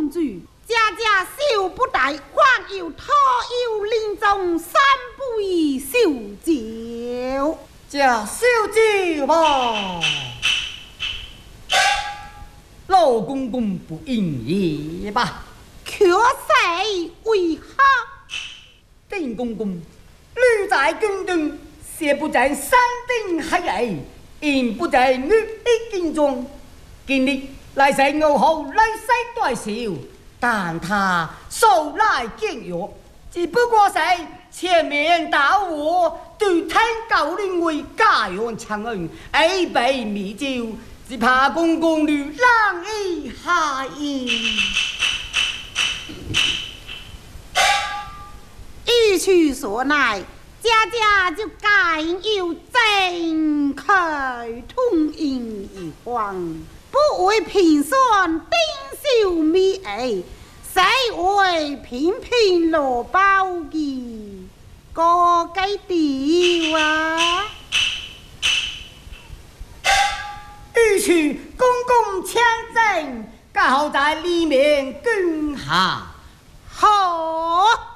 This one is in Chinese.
公主，家家手不带，还有他有林中三不宜烧酒， 家烧酒吧。老公公不应也吧？ 却谁为何？ 丁公公，女在宫中，邪不在山顶海隘，人不在女一经中。今日来在我后来西代小，但他素来健约，只不过是前面到我对天高领为家园长恩，爱被迷酒，只怕公公女浪意下意。 一曲所乃，家家就该有正开通营一方，不为平算丁秀米哎，谁为平平萝卜的个该地哇？ 欲去公公强征，刚好在里面跟下。 好。